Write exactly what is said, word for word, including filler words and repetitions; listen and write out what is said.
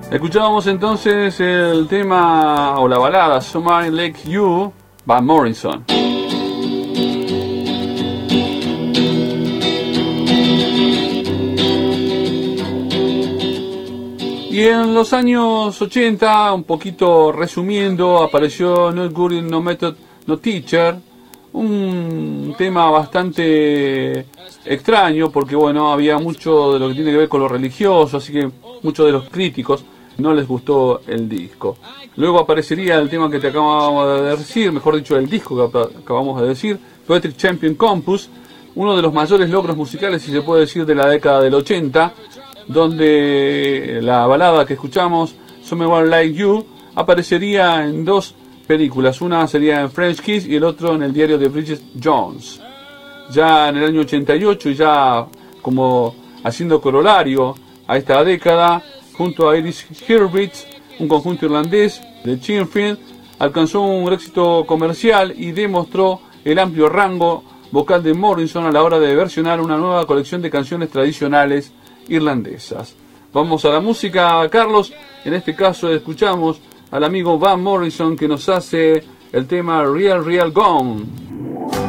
Escuchábamos entonces el tema o la balada Somebody Like You, Van Morrison. Y en los años ochenta, un poquito resumiendo, apareció No Good No Method No Teacher, un tema bastante extraño porque bueno, había mucho de lo que tiene que ver con lo religioso, así que muchos de los críticos no les gustó el disco. Luego aparecería el tema que te acabamos de decir, mejor dicho el disco que acabamos de decir, Poetic Champion Compus, uno de los mayores logros musicales, si se puede decir, de la década del ochenta, donde la balada que escuchamos, Somebody Like You, aparecería en dos películas. Una sería en French Kiss y el otro en el diario de Bridget Jones. Ya en el año ochenta y ocho, y ya como haciendo corolario a esta década, junto a Iris Hurwitz, un conjunto irlandés de Chinfield, alcanzó un éxito comercial y demostró el amplio rango vocal de Morrison a la hora de versionar una nueva colección de canciones tradicionales irlandesas. Vamos a la música, Carlos. En este caso escuchamos al amigo Van Morrison que nos hace el tema Real Real Gone.